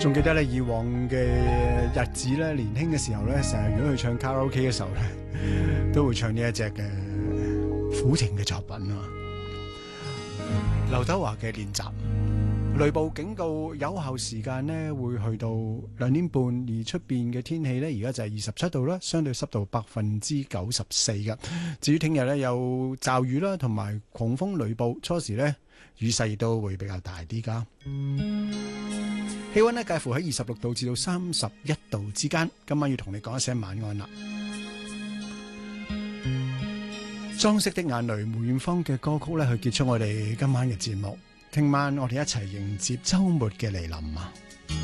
仲記得咧以往嘅日子咧，年輕嘅時候咧，成日如果去唱卡拉 OK 嘅時候咧，都會唱呢一隻嘅苦情嘅作品啊。劉德華嘅練習，雷暴警告有效時間呢會去到2點半，而出邊嘅天氣呢，而家就係27度啦，相對濕度94%嘅。至於聽日呢，有驟雨啦，同埋狂風雷暴，初時呢，雨勢亦都會比較大啲噶。氣溫呢介乎喺26度至到31度之間。今晚要同你講一聲晚安啦。裝飾的眼淚，梅艷芳嘅歌曲咧，去結束我哋今晚嘅節目。聽晚我哋一齊迎接周末嘅嚟臨啊！